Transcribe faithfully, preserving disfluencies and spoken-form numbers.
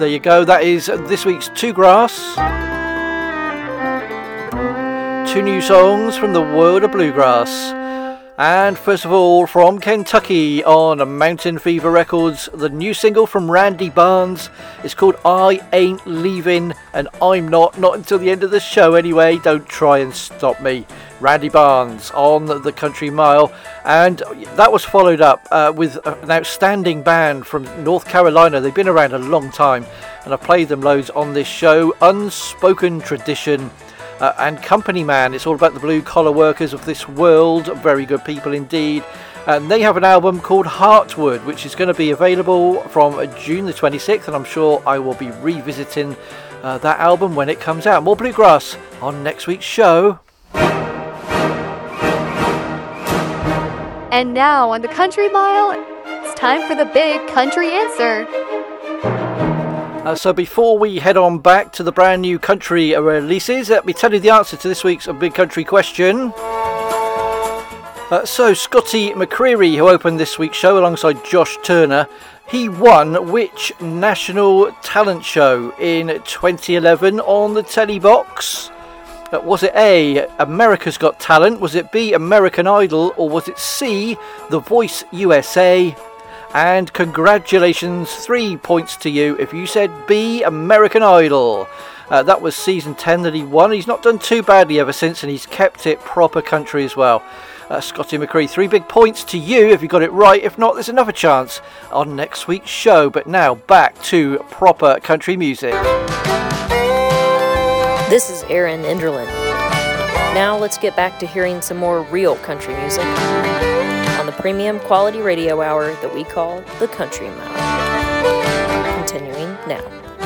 There you go. That is this week's Two Grass. Two new songs from the world of bluegrass. And first of all, from Kentucky on Mountain Fever Records, the new single from Randy Barnes is called I Ain't Leaving, and I'm not, not until the end of the show anyway. Don't try and stop me. Randy Barnes on the Country Mile. And that was followed up uh, with an outstanding band from North Carolina. They've been around a long time, and I've played them loads on this show. Unspoken Tradition. Uh, and Company Man. It's all about the blue collar workers of this world. Very good people indeed. And they have an album called Heartwood, which is going to be available from June the twenty-sixth, and I'm sure I will be revisiting uh, that album when it comes out. More bluegrass on next week's show. And now on the Country Mile, it's time for the big country answer. Uh, so before we head on back to the brand new country releases, let me tell you the answer to this week's big country question. Uh, so Scotty McCreery, who opened this week's show alongside Josh Turner, he won which national talent show in twenty eleven on the telly box? Uh, was it A, America's Got Talent? Was it B, American Idol? Or was it C, The Voice U S A? And congratulations, three points to you if you said B, American Idol. Uh, that was season ten that he won. He's not done too badly ever since, and he's kept it proper country as well. Uh, Scotty McCree, three big points to you if you got it right. If not, there's another chance on next week's show. But now back to proper country music. This is Aaron Enderlin. Now let's get back to hearing some more real country music on the premium quality radio hour that we call the Country Mile. Continuing now.